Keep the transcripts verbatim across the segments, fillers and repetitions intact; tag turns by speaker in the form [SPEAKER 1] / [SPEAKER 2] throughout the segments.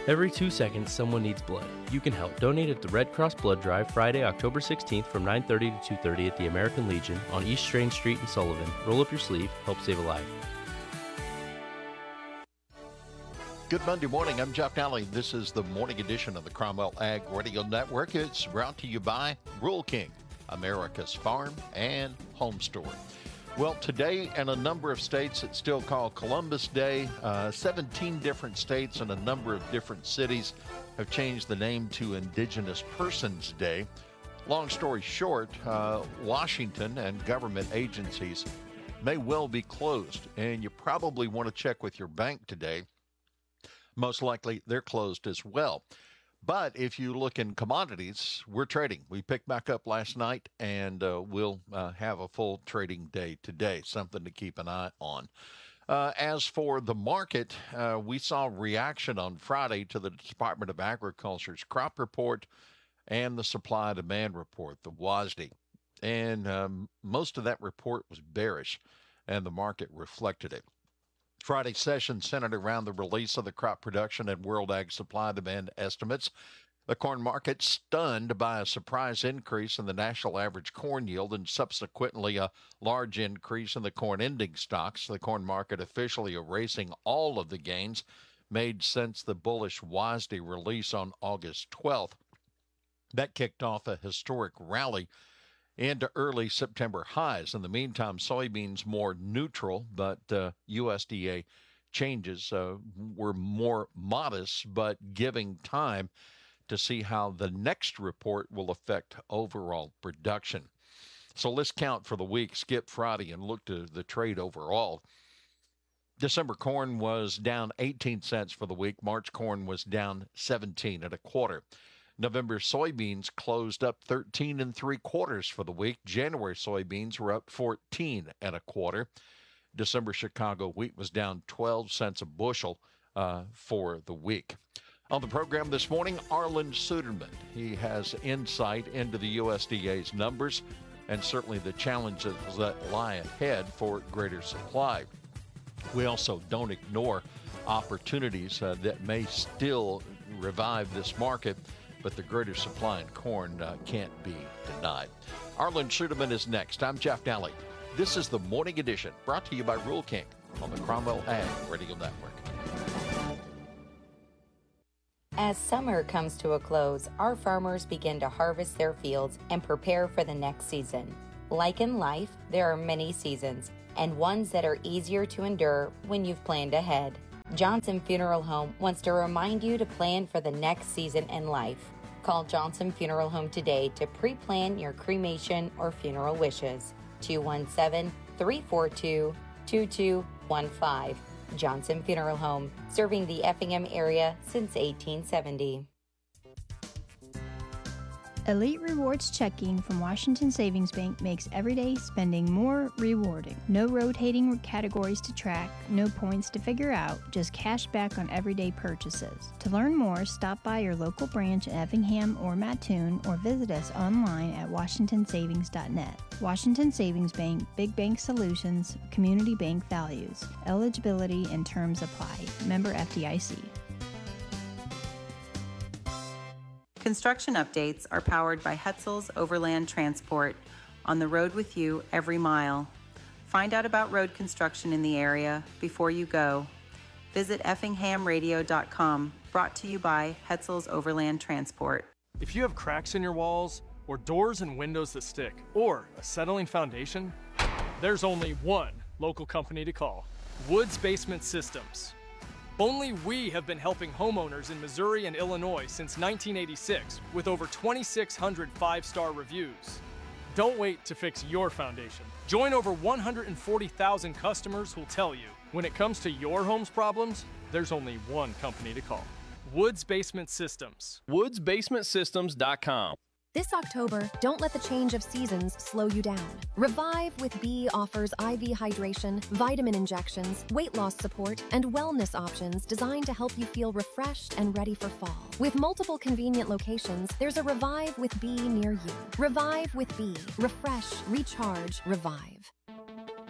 [SPEAKER 1] Every two seconds, someone needs blood. You can help. Donate at the Red Cross Blood Drive Friday, October sixteenth from nine thirty to two thirty at the American Legion on East Strange Street in Sullivan. Roll up your sleeve. Help save a life.
[SPEAKER 2] Good Monday morning. I'm Jeff Nally. This is the morning edition of the Cromwell Ag Radio Network. It's brought to you by Rural King, America's farm and home store. Well, today in a number of states, it's still called Columbus Day. Uh, seventeen different states and a number of different cities have changed the name to Indigenous Persons Day. Long story short, uh, Washington and government agencies may well be closed, and you probably want to check with your bank today. Most likely they're closed as well. But if you look in commodities, we're trading. We picked back up last night, and uh, we'll uh, have a full trading day today, something to keep an eye on. Uh, as for the market, uh, we saw reaction on Friday to the Department of Agriculture's crop report and the supply-demand report, the W A S D. And um, most of that report was bearish, and the market reflected it. Friday's session centered around the release of the crop production and world ag supply demand estimates. The corn market stunned by a surprise increase in the national average corn yield and subsequently a large increase in the corn ending stocks. The corn market officially erasing all of the gains made since the bullish W A S D release on August twelfth. That kicked off a historic rally into early September highs. In the meantime, soybeans more neutral, but uh, U S D A changes uh, were more modest, but giving time to see how the next report will affect overall production. So let's count for the week, skip Friday, and look to the trade overall. December corn was down eighteen cents for the week. March corn was down seventeen and a quarter. November soybeans closed up thirteen and three quarters for the week. January soybeans were up fourteen and a quarter. December Chicago wheat was down twelve cents a bushel uh, for the week. On the program this morning, Arlan Suderman. He has insight into the U S D A's numbers and certainly the challenges that lie ahead for greater supply. We also don't ignore opportunities uh, that may still revive this market, but the greater supply in corn uh, can't be denied. Arlan Suderman is next. I'm Jeff Nally. This is the Morning Edition, brought to you by Rural King on the Cromwell Ag Radio Network.
[SPEAKER 3] As summer comes to a close, our farmers begin to harvest their fields and prepare for the next season. Like in life, there are many seasons, and ones that are easier to endure when you've planned ahead. Johnson Funeral Home wants to remind you to plan for the next season in life. Call Johnson Funeral Home today to pre-plan your cremation or funeral wishes. two one seven, three four two, two two one five. Johnson Funeral Home, serving the Effingham area since eighteen seventy.
[SPEAKER 4] Elite Rewards checking from Washington Savings Bank makes everyday spending more rewarding. No rotating categories to track, no points to figure out, just cash back on everyday purchases. To learn more, stop by your local branch in Effingham or Mattoon or visit us online at washington savings dot net. Washington Savings Bank, Big Bank Solutions, Community Bank Values. Eligibility and terms apply. Member F D I C.
[SPEAKER 5] Construction updates are powered by Hetzel's Overland Transport, on the road with you every mile. Find out about road construction in the area before you go. Visit effingham radio dot com, brought to you by Hetzel's Overland Transport.
[SPEAKER 6] If you have cracks in your walls, or doors and windows that stick, or a settling foundation, there's only one local company to call: Woods Basement Systems. Only we have been helping homeowners in Missouri and Illinois since nineteen eighty-six with over twenty-six hundred five-star reviews. Don't wait to fix your foundation. Join over one hundred forty thousand customers who'll tell you, when it comes to your home's problems, there's only one company to call: Woods Basement Systems.
[SPEAKER 1] woods basement systems dot com.
[SPEAKER 7] This October, don't let the change of seasons slow you down. Revive with B offers I V hydration, vitamin injections, weight loss support, and wellness options designed to help you feel refreshed and ready for fall. With multiple convenient locations, there's a Revive with B near you. Revive with B. Refresh, recharge, revive.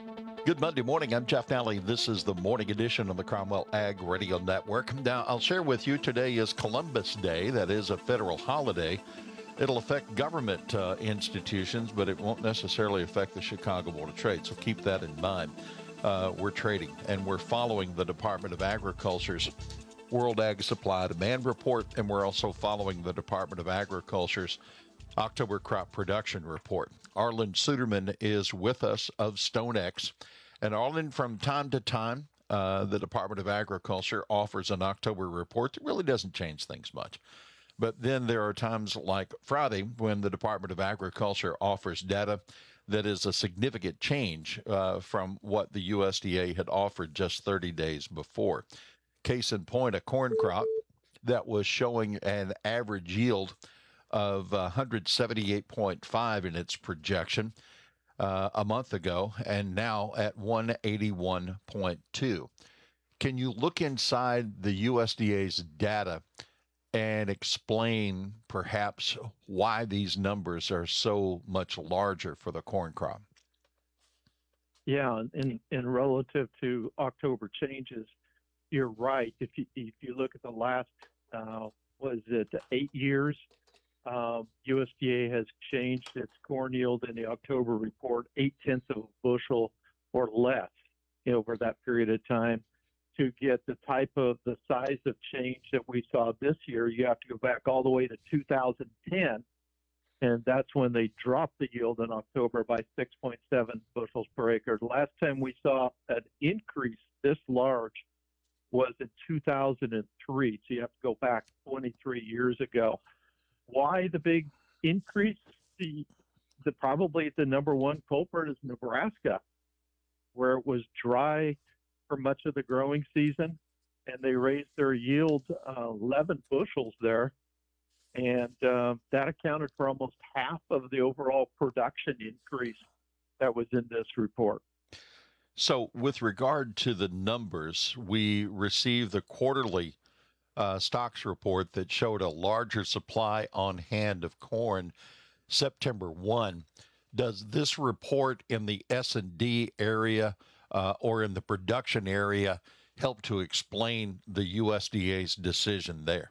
[SPEAKER 2] Good Monday morning. I'm Jeff Nally. This is the morning edition of the Cromwell Ag Radio Network. Now, I'll share with you today is Columbus Day. That is a federal holiday. It'll affect government uh, institutions, but it won't necessarily affect the Chicago Board of Trade. So keep that in mind. Uh, we're trading, and we're following the Department of Agriculture's World Ag Supply Demand Report, and we're also following the Department of Agriculture's October Crop Production Report. Arlen Suderman is with us of StoneX. And Arlen, from time to time, uh, the Department of Agriculture offers an October report that really doesn't change things much. But then there are times like Friday when the Department of Agriculture offers data that is a significant change uh, from what the U S D A had offered just thirty days before. Case in point, a corn crop that was showing an average yield of one hundred seventy-eight point five in its projection uh, a month ago, and now at one eighty-one point two. Can you look inside the U S D A's data and explain perhaps why these numbers are so much larger for the corn crop?
[SPEAKER 8] Yeah, and, and relative to October changes, you're right. If you, if you look at the last, uh, was it eight years, um, U S D A has changed its corn yield in the October report eight-tenths of a bushel or less over that period of time. To get the type of the size of change that we saw this year, you have to go back all the way to two thousand ten, and that's when they dropped the yield in October by six point seven bushels per acre. The last time we saw an increase this large was in two thousand three, so you have to go back twenty-three years ago. Why the big increase? The, the probably the number one culprit is Nebraska, where it was dry for much of the growing season, and they raised their yield uh, eleven bushels there, and uh, that accounted for almost half of the overall production increase that was in this report.
[SPEAKER 2] So with regard to the numbers, we received the quarterly uh, stocks report that showed a larger supply on hand of corn September first. Does this report in the S and D area uh, or in the production area help to explain the U S D A's decision there?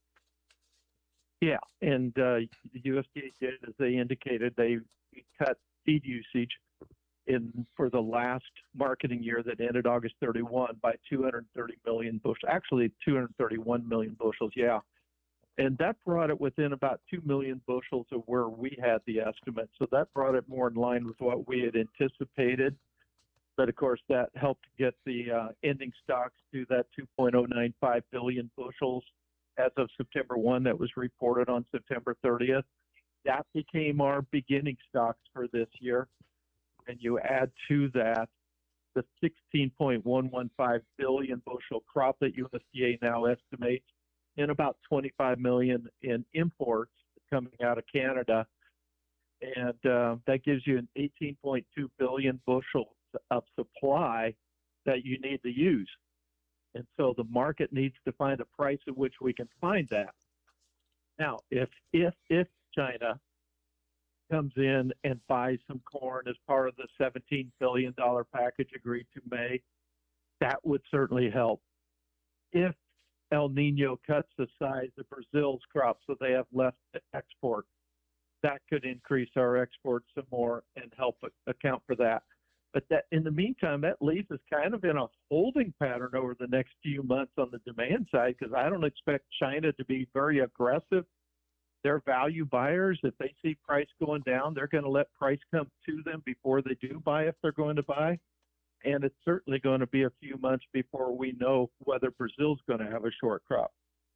[SPEAKER 8] Yeah, and uh, the U S D A did, as they indicated, they cut seed usage in for the last marketing year that ended August thirty-first by two hundred thirty million bushels, actually two hundred thirty-one million bushels, yeah. And that brought it within about two million bushels of where we had the estimate. So that brought it more in line with what we had anticipated. But of course, that helped get the uh, ending stocks to that two point oh nine five billion bushels as of September first that was reported on September thirtieth. That became our beginning stocks for this year. And you add to that the sixteen point one one five billion bushel crop that U S D A now estimates, and about twenty-five million in imports coming out of Canada. And uh, that gives you an eighteen point two billion bushels of supply that you need to use. And so the market needs to find a price at which we can find that. Now, if if if China comes in and buys some corn as part of the seventeen billion dollars package agreed to May, that would certainly help. If El Nino cuts the size of Brazil's crop so they have less to export, that could increase our exports some more and help account for that. But that, in the meantime, that leaves us kind of in a holding pattern over the next few months on the demand side, because I don't expect China to be very aggressive. They're value buyers. If they see price going down, they're going to let price come to them before they do buy, if they're going to buy. And it's certainly going to be a few months before we know whether Brazil's going to have a short crop.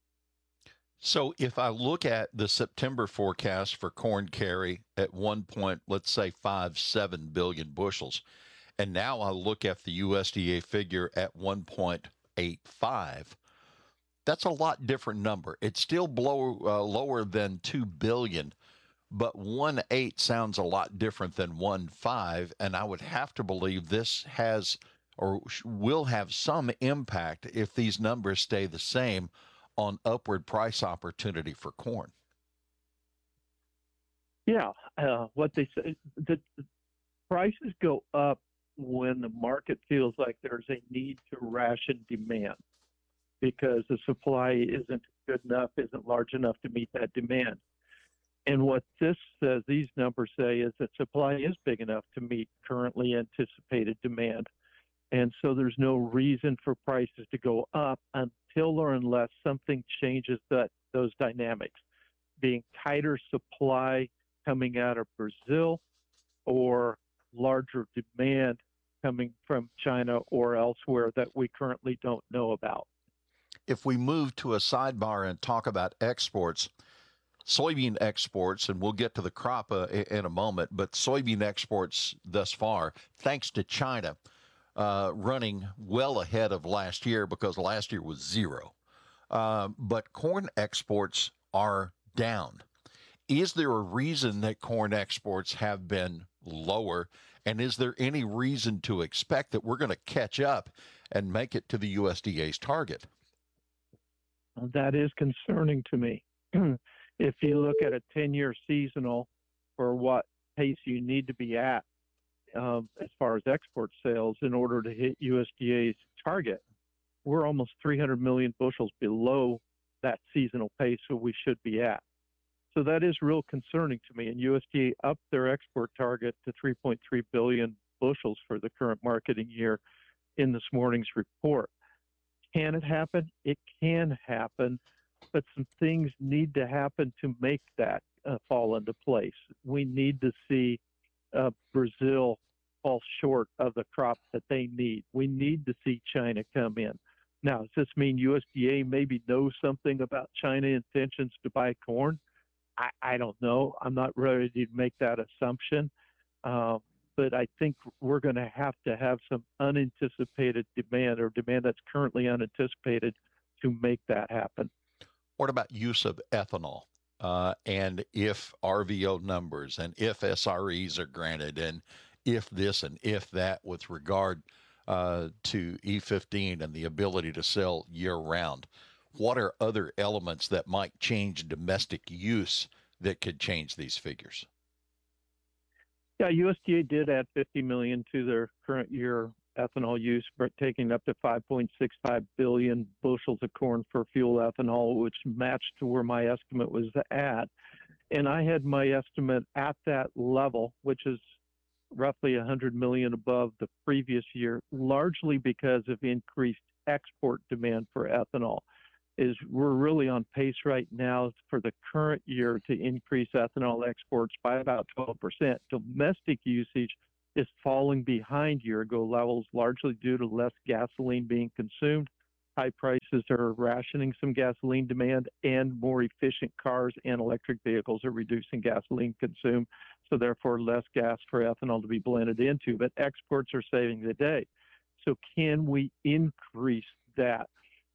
[SPEAKER 2] So if I look at the September forecast for corn carry at one point, let's say five, seven billion bushels, and now I look at the U S D A figure at one point eight five, that's a lot different number. It's still below, uh, lower than two billion, but one eight sounds a lot different than one five, and I would have to believe this has or will have some impact if these numbers stay the same on upward price opportunity for corn.
[SPEAKER 8] Yeah, uh, what they say, the, the prices go up when the market feels like there's a need to ration demand because the supply isn't good enough, isn't large enough to meet that demand. And what this says, these numbers say, is that supply is big enough to meet currently anticipated demand. And so there's no reason for prices to go up until or unless something changes that those dynamics, being tighter supply coming out of Brazil or larger demand coming from China or elsewhere that we currently don't know about.
[SPEAKER 2] If we move to a sidebar and talk about exports, soybean exports, and we'll get to the crop uh, in a moment, but soybean exports thus far, thanks to China, uh, running well ahead of last year because last year was zero. Uh, but corn exports are down. Is there a reason that corn exports have been lower? And is there any reason to expect that we're going to catch up and make it to the U S D A's target?
[SPEAKER 8] That is concerning to me. If you look at a ten-year seasonal for what pace you need to be at um, as far as export sales in order to hit U S D A's target, we're almost three hundred million bushels below that seasonal pace that we should be at. So that is real concerning to me. And U S D A upped their export target to three point three billion bushels for the current marketing year in this morning's report. Can it happen? It can happen, but some things need to happen to make that uh, fall into place. We need to see uh, Brazil fall short of the crop that they need. We need to see China come in. Now, does this mean U S D A maybe knows something about China intentions to buy corn? I, I don't know. I'm not ready to make that assumption. Um, but I think we're going to have to have some unanticipated demand or demand that's currently unanticipated to make that happen.
[SPEAKER 2] What about use of ethanol? Uh, and if R V O numbers and if S R Es are granted and if this and if that with regard uh, to E fifteen and the ability to sell year round, what are other elements that might change domestic use that could change these figures?
[SPEAKER 8] Yeah, U S D A did add fifty million to their current year ethanol use, taking up to five point six five billion bushels of corn for fuel ethanol, which matched to where my estimate was at. And I had my estimate at that level, which is roughly one hundred million above the previous year, largely because of increased export demand for ethanol. Is we're really on pace right now for the current year to increase ethanol exports by about twelve percent. Domestic usage is falling behind year-ago levels, largely due to less gasoline being consumed. High prices are rationing some gasoline demand, and more efficient cars and electric vehicles are reducing gasoline consumed, so therefore less gas for ethanol to be blended into. But exports are saving the day. So can we increase that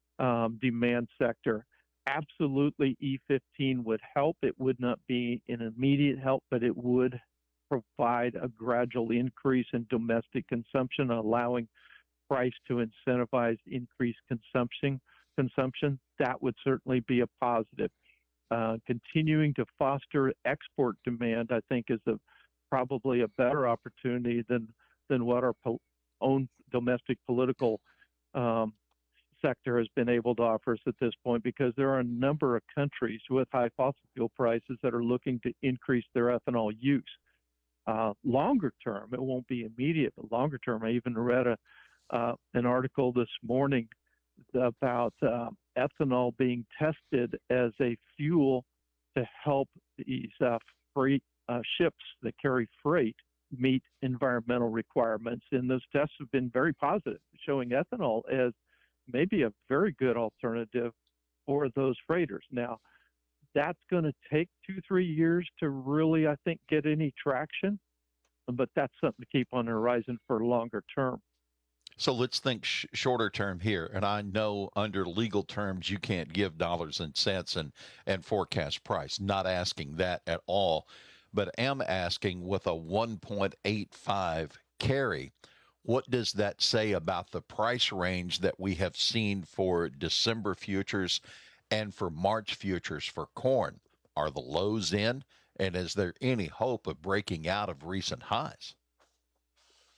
[SPEAKER 8] um, demand sector? Absolutely, E fifteen would help. It would not be an immediate help, but it would provide a gradual increase in domestic consumption, allowing price to incentivize increased consumption. Consumption that would certainly be a positive. Uh, continuing to foster export demand, I think, is a, probably a better opportunity than than what our po- own domestic political um, sector has been able to offer us at this point, because there are a number of countries with high fossil fuel prices that are looking to increase their ethanol use. Uh, longer term, it won't be immediate, but longer term, I even read a, uh, an article this morning about uh, ethanol being tested as a fuel to help these uh, freight uh, ships that carry freight meet environmental requirements. And those tests have been very positive, showing ethanol as maybe a very good alternative for those freighters. Now, that's going to take two, three years to really, I think, get any traction, but that's something to keep on the horizon for longer term.
[SPEAKER 2] So let's think sh- shorter term here. And I know under legal terms, you can't give dollars and cents and, and forecast price. Not asking that at all, but am asking with a one point eight five carry, what does that say about the price range that we have seen for December futures and for March futures for corn? Are the lows in? And is there any hope of breaking out of recent highs?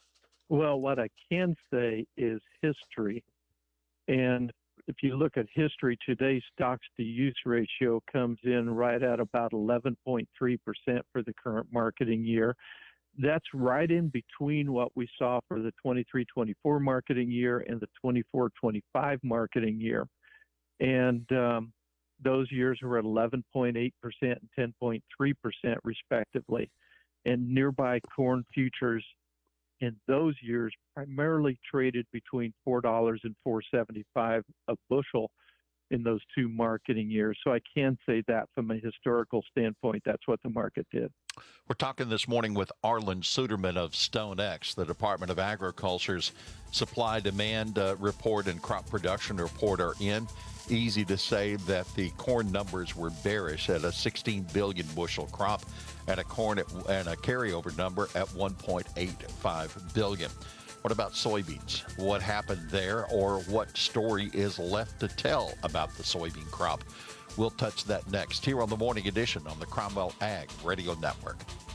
[SPEAKER 8] Well, what I can say is history. And if you look at history, today's stocks-to-use ratio comes in right at about eleven point three percent for the current marketing year. That's right in between what we saw for the twenty-three twenty-four marketing year and the twenty-four twenty-five marketing year. And um, those years were at eleven point eight percent and ten point three percent respectively. And nearby corn futures in those years primarily traded between four dollars and four seventy-five a bushel in those two marketing years. So I can say that from a historical standpoint, that's what the market did.
[SPEAKER 2] We're talking this morning with Arlen Suderman of StoneX. The Department of Agriculture's supply-demand uh, report and crop production report are in. Easy to say that the corn numbers were bearish at a sixteen billion bushel crop and a corn at, and a carryover number at one point eight five billion. What about soybeans? What happened there, or what story is left to tell about the soybean crop? We'll touch that next here on the Morning Edition on the Cromwell Ag Radio Network.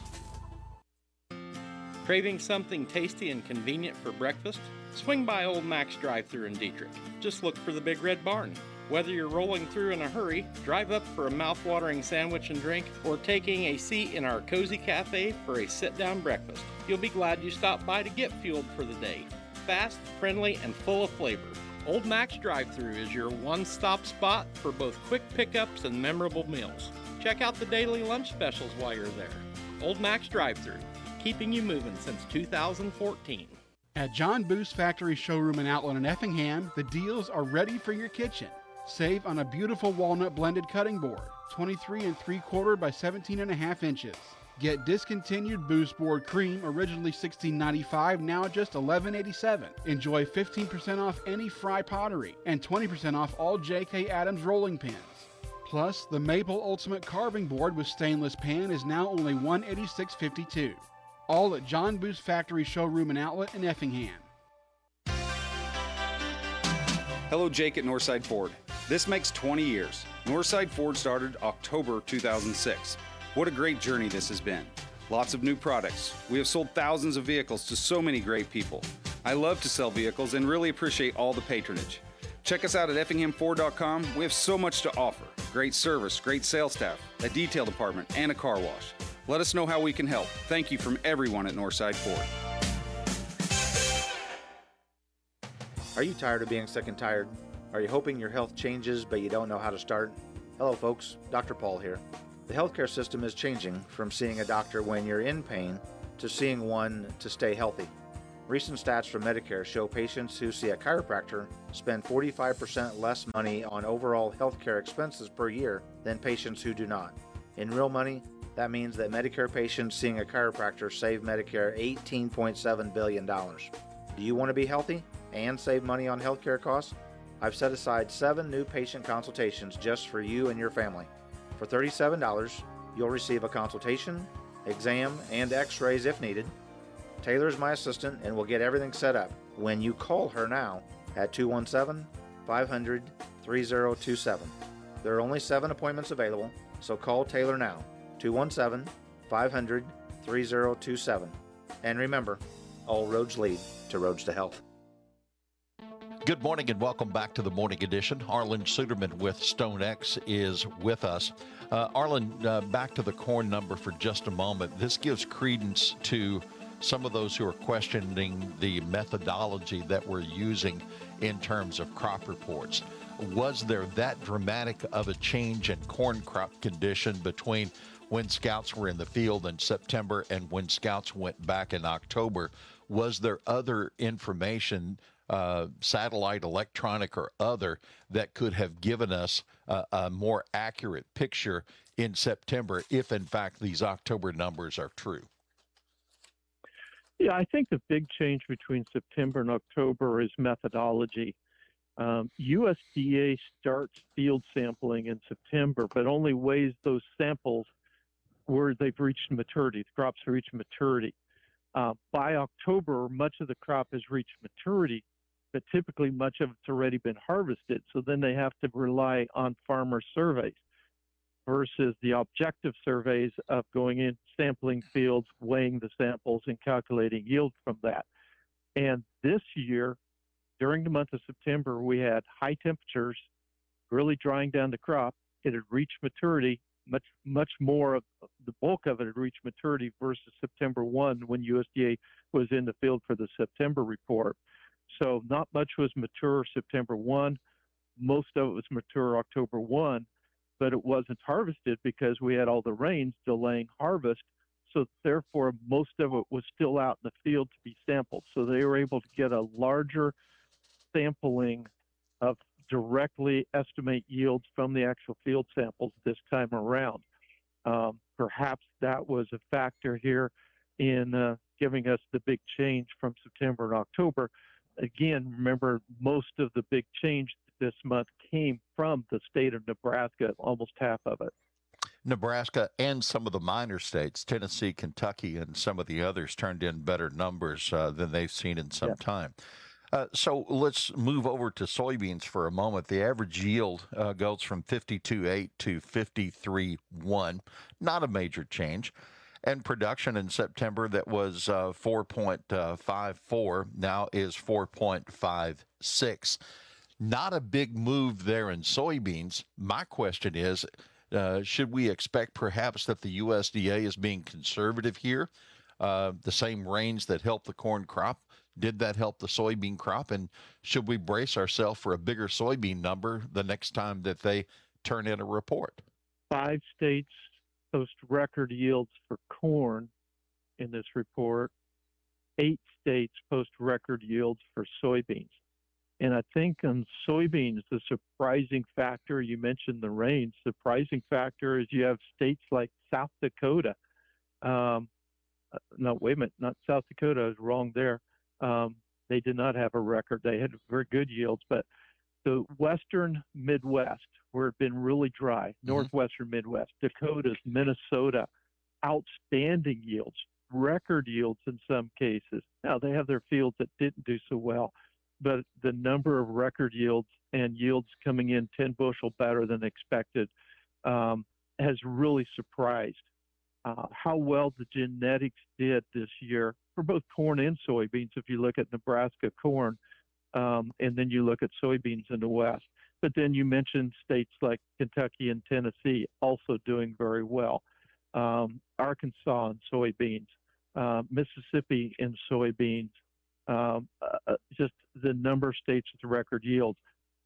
[SPEAKER 9] Craving something tasty and convenient for breakfast? Swing by Old Mac's drive-thru in Dietrich. Just look for the Big Red Barn. Whether you're rolling through in a hurry, drive up for a mouth-watering sandwich and drink, or taking a seat in our cozy cafe for a sit-down breakfast, you'll be glad you stopped by to get fueled for the day. Fast, friendly, and full of flavor. Old Mac's drive-thru is your one-stop spot for both quick pickups and memorable meals. Check out the daily lunch specials while you're there. Old Mac's drive-thru, keeping you moving since two thousand fourteen.
[SPEAKER 10] At John Boos Factory Showroom and Outlet in Effingham, the deals are ready for your kitchen. Save on a beautiful walnut blended cutting board, twenty-three and three quarter by seventeen and a half inches. Get discontinued Boost Board Cream, originally sixteen ninety-five, now just eleven eighty-seven. Enjoy fifteen percent off any Fry pottery and twenty percent off all J K Adams rolling pins. Plus, the Maple Ultimate Carving Board with stainless pan is now only one eighty-six fifty-two. All at John Boos Factory Showroom and Outlet in Effingham.
[SPEAKER 11] Hello, Jake at Northside Ford. This makes twenty years. Northside Ford started October two thousand six. What a great journey this has been. Lots of new products. We have sold thousands of vehicles to so many great people. I love to sell vehicles and really appreciate all the patronage. Check us out at effingham ford dot com. We have so much to offer. Great service, great sales staff, a detail department, and a car wash. Let us know how we can help. Thank you from everyone at Northside Ford.
[SPEAKER 12] Are you tired of being sick and tired? Are you hoping your health changes but you don't know how to start? Hello folks, Doctor Paul here. The healthcare system is changing from seeing a doctor when you're in pain to seeing one to stay healthy. Recent stats from Medicare show patients who see a chiropractor spend forty-five percent less money on overall healthcare expenses per year than patients who do not. In real money, that means that Medicare patients seeing a chiropractor save Medicare eighteen point seven billion dollars. Do you want to be healthy and save money on healthcare costs? I've set aside seven new patient consultations just for you and your family. For thirty-seven dollars, you'll receive a consultation, exam, and x-rays if needed. Taylor's my assistant and will get everything set up when you call her now at two one seven, five hundred, three zero two seven. There are only seven appointments available, so call Taylor now, two one seven, five hundred, three zero two seven. And remember, all roads lead to Roads to Health.
[SPEAKER 2] Good morning and welcome back to the Morning Edition. Arlen Suderman with StoneX is with us. Uh, Arlen, uh, back to the corn number for just a moment. This gives credence to some of those who are questioning the methodology that we're using in terms of crop reports. Was there that dramatic of a change in corn crop condition between when scouts were in the field in September and when scouts went back in October? Was there other information, uh, satellite, electronic, or other, that could have given us uh, a more accurate picture in September if, in fact, these October numbers are true?
[SPEAKER 8] Yeah, I think the big change between September and October is methodology. Um, U S D A starts field sampling in September, but only weighs those samples where they've reached maturity. The crops have reached maturity. Uh, by October, much of the crop has reached maturity, but typically much of it's already been harvested. So then they have to rely on farmer surveys versus the objective surveys of going in, sampling fields, weighing the samples, and calculating yield from that. And this year, during the month of September, we had high temperatures, really drying down the crop. It had reached maturity. Much, much more of the bulk of it had reached maturity versus September first when U S D A was in the field for the September report. So not much was mature September first. Most of it was mature October first, but it wasn't harvested because we had all the rains delaying harvest. So therefore, most of it was still out in the field to be sampled. So they were able to get a larger sampling of directly estimate yields from the actual field samples this time around. Um, perhaps that was a factor here in uh, giving us the big change from September and October. Again, remember, most of the big change this month came from the state of Nebraska, almost half of it.
[SPEAKER 2] Nebraska and some of the minor states, Tennessee, Kentucky, and some of the others turned in better numbers uh, than they've seen in some yeah. time. Uh, so let's move over to soybeans for a moment. The average yield uh, goes from fifty-two point eight to fifty-three point one, not a major change. And production in September that was uh, four point five four now is four point five six. Not a big move there in soybeans. My question is, uh, should we expect perhaps that the U S D A is being conservative here? Uh, the same rains that helped the corn crop, did that help the soybean crop? And should we brace ourselves for a bigger soybean number the next time that they turn in a report?
[SPEAKER 8] Five states post record yields for corn in this report. Eight states post record yields for soybeans. And I think on soybeans, the surprising factor, you mentioned the rain, surprising factor is you have states like South Dakota. Um, no, wait a minute, not South Dakota, I was wrong there. Um, they did not have a record. They had very good yields, but the western Midwest, where it's been really dry, mm-hmm. northwestern Midwest, Dakotas, Minnesota, outstanding yields, record yields in some cases. Now, they have their fields that didn't do so well, but the number of record yields and yields coming in ten bushel better than expected um, has really surprised. Uh, how well the genetics did this year for both corn and soybeans, if you look at Nebraska corn, um, and then you look at soybeans in the West. But then you mentioned states like Kentucky and Tennessee also doing very well. Um, Arkansas and soybeans, uh, Mississippi and soybeans, um, uh, just the number of states with record yields.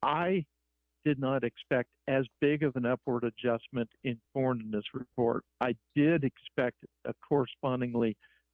[SPEAKER 8] I did not expect as big of an upward adjustment in corn in this report. I did expect a correspondingly,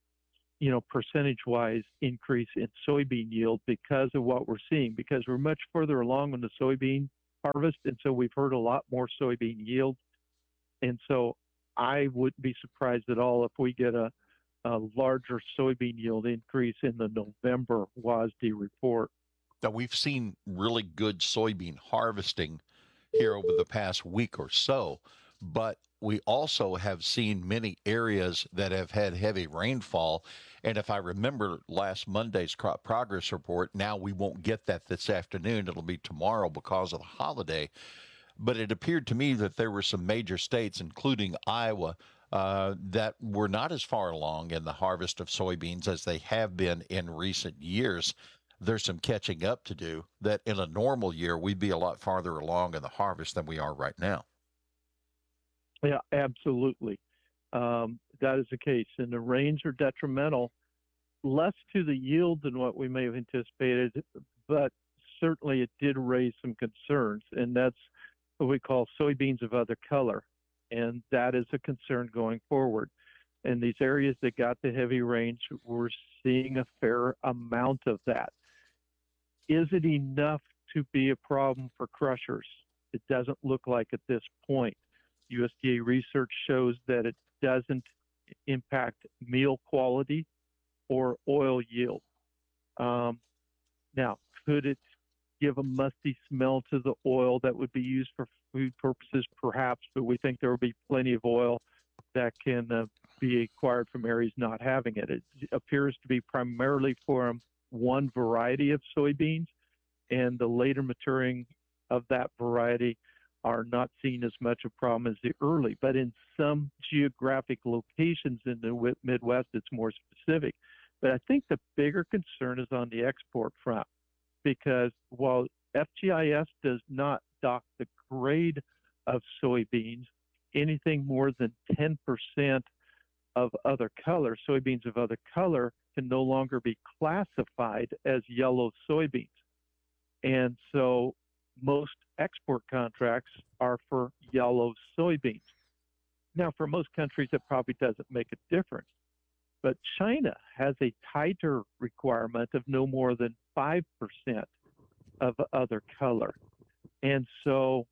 [SPEAKER 8] you know, percentage-wise increase in soybean yield because of what we're seeing, because we're much further along in the soybean harvest, and so we've heard a lot more soybean yield. And so I wouldn't be surprised at all if we get a, a larger soybean yield increase in the November W A S D report.
[SPEAKER 2] Now, we've seen really good soybean harvesting here over the past week or so, but we also have seen many areas that have had heavy rainfall. And if I remember last Monday's crop progress report, now we won't get that this afternoon. It'll be tomorrow because of the holiday. But it appeared to me that there were some major states, including Iowa, uh, that were not as far along in the harvest of soybeans as they have been in recent years. There's some catching up to do that in a normal year, we'd be a lot farther along in the harvest than we are right now.
[SPEAKER 8] Yeah, absolutely. Um, that is the case. And the rains are detrimental, less to the yield than what we may have anticipated, but certainly it did raise some concerns. And that's what we call soybeans of other color. And that is a concern going forward. And these areas that got the heavy rains, we're seeing a fair amount of that. Is it enough to be a problem for crushers? It doesn't look like at this point. U S D A research shows that it doesn't impact meal quality or oil yield. Um, now, could it give a musty smell to the oil that would be used for food purposes? Perhaps, but we think there will be plenty of oil that can uh, be acquired from areas not having it. It appears to be primarily from one variety of soybeans, and the later maturing of that variety are not seen as much a problem as the early. But in some geographic locations in the Midwest, it's more specific. But I think the bigger concern is on the export front, because while F G I S does not dock the grade of soybeans, anything more than ten percent of other color, soybeans of other color, can no longer be classified as yellow soybeans. And so most export contracts are for yellow soybeans. Now, for most countries, it probably doesn't make a difference. But China has a tighter requirement of no more than five percent of other color. And so,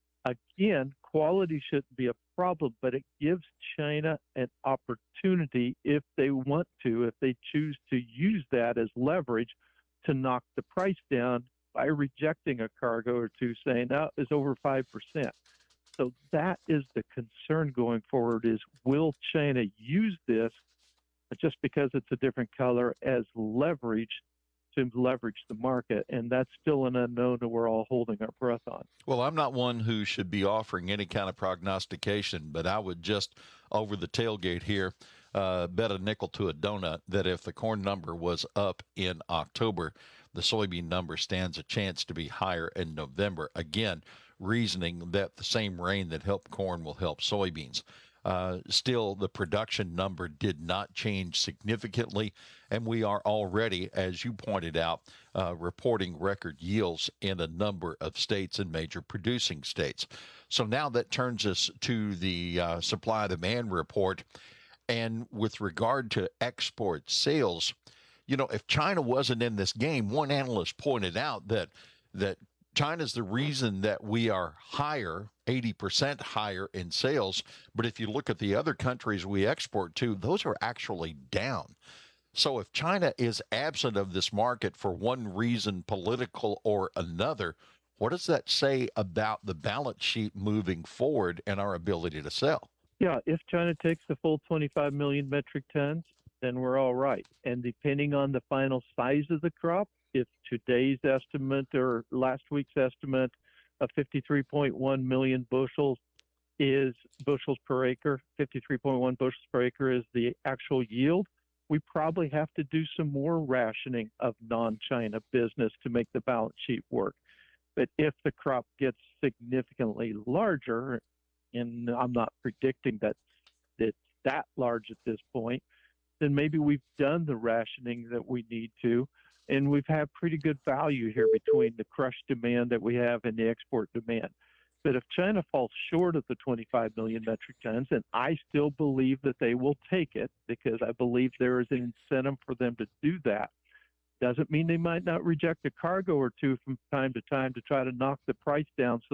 [SPEAKER 8] again, quality shouldn't be a problem, but it gives China an opportunity, if they want to, if they choose to use that as leverage, to knock the price down by rejecting a cargo or two, saying, no, it's over five percent. So that is the concern going forward, is will China use this just because it's a different color as leverage to leverage the market? And that's still an unknown that we're all holding our breath on.
[SPEAKER 2] Well, I'm not one who should be offering any kind of prognostication, but I would just, over the tailgate here, uh, bet a nickel to a donut that if the corn number was up in October, the soybean number stands a chance to be higher in November. Again, reasoning that the same rain that helped corn will help soybeans. Uh, still, the production number did not change significantly, and we are already, as you pointed out, uh, reporting record yields in a number of states and major producing states. So now that turns us to the uh, supply-demand report, and with regard to export sales, you know, if China wasn't in this game, one analyst pointed out that that China's the reason that we are higher, eighty percent higher in sales. But if you look at the other countries we export to, those are actually down. So if China is absent of this market for one reason, political or another, what does that say about the balance sheet moving forward and our ability to sell?
[SPEAKER 8] Yeah, if China takes the full twenty-five million metric tons, then we're all right. And depending on the final size of the crop, if today's estimate or last week's estimate of fifty-three point one million bushels is bushels per acre, fifty-three point one bushels per acre is the actual yield, we probably have to do some more rationing of non-China business to make the balance sheet work. But if the crop gets significantly larger, and I'm not predicting that it's that large at this point, then maybe we've done the rationing that we need to, and we've had pretty good value here between the crush demand that we have and the export demand. But if China falls short of the twenty-five million metric tons, and I still believe that they will take it because I believe there is an incentive for them to do that, doesn't mean they might not reject a cargo or two from time to time to try to knock the price down so